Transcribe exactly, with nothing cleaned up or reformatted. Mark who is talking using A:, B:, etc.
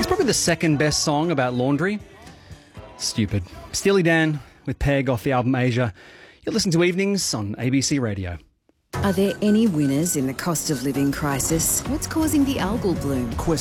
A: It's probably the second best song about laundry. Stupid. Steely Dan with Peg off the album Asia. You're listening to Evenings on A B C Radio.
B: Are there any winners in the cost of living crisis? What's causing the algal bloom?